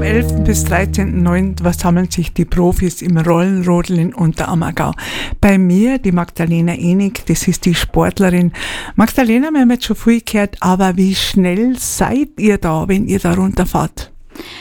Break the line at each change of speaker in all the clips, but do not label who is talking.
11. bis 13.09. versammeln sich die Profis im Rollenrodeln in Unterammergau. Bei mir die Magdalena Enig, das ist die Sportlerin. Magdalena, wir haben jetzt schon viel gehört, aber wie schnell seid ihr da, wenn ihr da runterfahrt?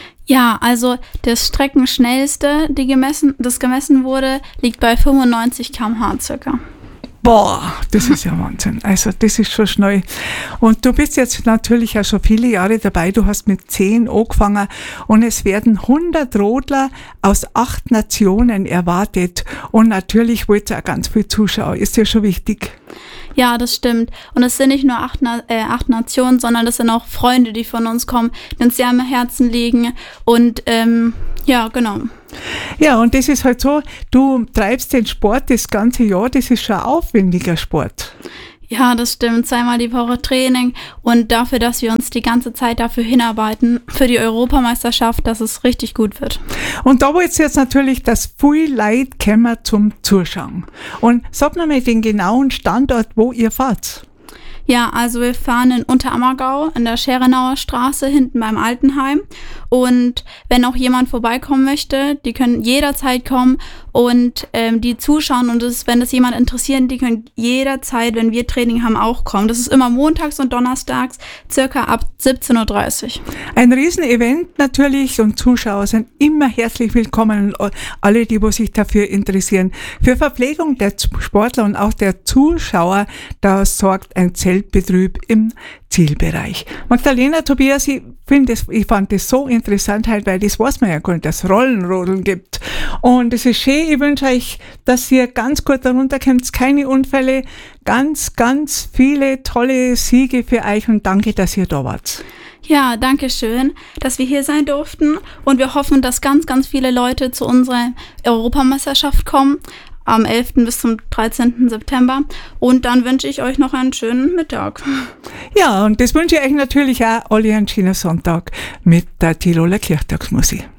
Ja, also das Streckenschnellste, das gemessen wurde, liegt bei 95 km/h circa.
Boah, das ist ja Wahnsinn. Also das ist schon schnell. Und du bist jetzt natürlich auch schon viele Jahre dabei. Du hast mit 10 angefangen und es werden 100 Rodler aus 8 Nationen erwartet. Und natürlich wollt ihr auch ganz viel Zuschauer. Ist ja schon wichtig.
Ja, das stimmt. Und es sind nicht nur 8 Nationen, sondern das sind auch Freunde, die von uns kommen, die uns sehr am Herzen liegen. Und ja, genau.
Ja, und das ist halt so, du treibst den Sport das ganze Jahr, das ist schon ein aufwendiger Sport.
Ja, das stimmt. 2-mal die Woche Training und dafür, dass wir uns die ganze Zeit dafür hinarbeiten, für die Europameisterschaft, dass es richtig gut wird.
Und da wollt ihr jetzt natürlich, dass viel Leute kommen zum Zuschauen. Und sag mir mal den genauen Standort, wo ihr fahrt.
Ja, also wir fahren in Unterammergau in der Scherenauer Straße hinten beim Altenheim und wenn auch jemand vorbeikommen möchte, die können jederzeit kommen und die zuschauen und wenn das jemand interessiert, die können jederzeit, wenn wir Training haben, auch kommen. Das ist immer montags und donnerstags, circa ab 17.30 Uhr.
Ein Riesenevent natürlich und Zuschauer sind immer herzlich willkommen, alle, die sich dafür interessieren. Für Verpflegung der Sportler und auch der Zuschauer, da sorgt ein Zeltbetrieb im Zielbereich. Magdalena, Tobias, ich fand das so interessant, halt, weil das weiß man ja gar nicht, dass es Rollenrodeln gibt. Und es ist schön, ich wünsche euch, dass ihr ganz gut darunter kommt, keine Unfälle, ganz, ganz viele tolle Siege für euch und danke, dass ihr da wart.
Ja, danke schön, dass wir hier sein durften und wir hoffen, dass ganz, ganz viele Leute zu unserer Europameisterschaft kommen. Am 11. bis zum 13. September. Und dann wünsche ich euch noch einen schönen Mittag.
Ja, und das wünsche ich euch natürlich auch alle einen schönen Sonntag mit der Tiroler Kirchtagsmusik.